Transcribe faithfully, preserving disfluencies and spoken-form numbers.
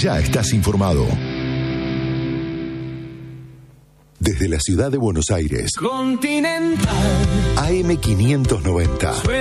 Ya estás informado. Desde la ciudad de Buenos Aires, Continental. A M quinientos noventa.